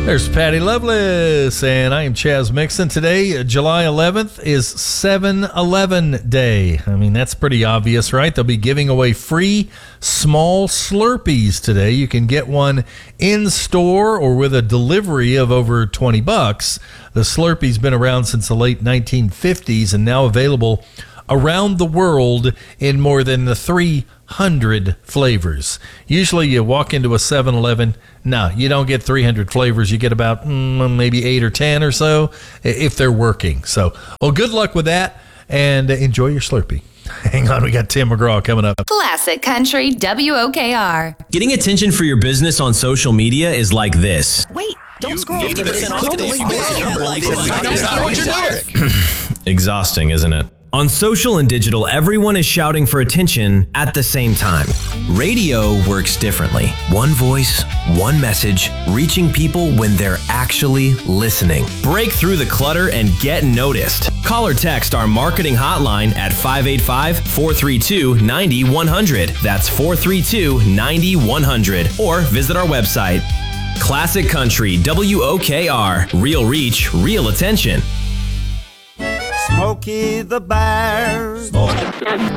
There's Patty Loveless, and I am Chaz Mixon. Today, July 11th, is 7-Eleven Day. I mean, that's pretty obvious, right? They'll be giving away free small Slurpees today. You can get one in store or with a delivery of over $20. The Slurpee's been around since the late 1950s and now available around the world in more than 300 flavors. Usually you walk into a 7-Eleven, no, you don't get 300 flavors. You get about maybe 8 or 10 or so if they're working. So, well, good luck with that and enjoy your Slurpee. Hang on, we got Tim McGraw coming up. Classic Country WOKR. Getting attention for your business on social media is like this. Wait, don't scroll. 50% off. Exhausting, isn't it? On social and digital, everyone is shouting for attention at the same time. Radio works differently. One voice, one message, reaching people when they're actually listening. Break through the clutter and get noticed. Call or text our marketing hotline at 585-432-9100. That's 432-9100. Or visit our website. Classic Country WOKR. Real reach, real attention. Smokey the Bear.